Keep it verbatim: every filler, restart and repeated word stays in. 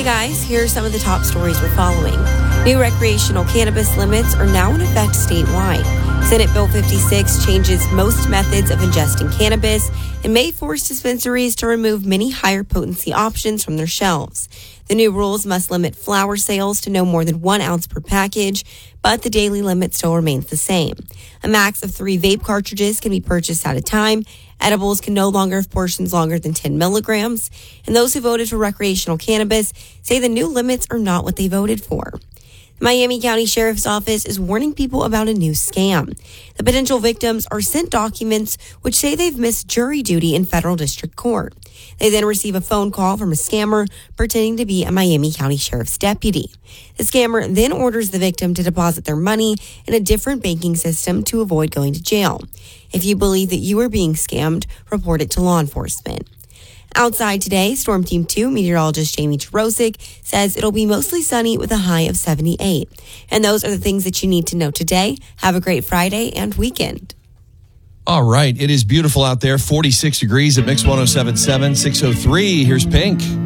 guys, here are some of the top stories we're following. New recreational cannabis limits are now in effect statewide. Senate Bill fifty-six changes most methods of ingesting cannabis and may force dispensaries to remove many higher potency options from their shelves. The new rules must limit flower sales to no more than one ounce per package, but the daily limit still remains the same. A max of three vape cartridges can be purchased at a time. Edibles can no longer have portions longer than ten milligrams. And those who voted for recreational cannabis say the new limits are not what they voted for. The Miami County Sheriff's Office is warning people about a new scam. The potential victims are sent documents which say they've missed jury duty in federal district court. They then receive a phone call from a scammer pretending to be a Miami County Sheriff's deputy. The scammer then orders the victim to deposit their money in a different banking system to avoid going to jail. If you believe that you are being scammed, report it to law enforcement. Outside today, Storm Team two meteorologist Jamie Jarosik says it'll be mostly sunny with a high of seventy-eight. And those are the things that you need to know today. Have a great Friday and weekend. All right. It is beautiful out there. forty-six degrees at Mix one oh seven point seven, six oh three. Here's Pink.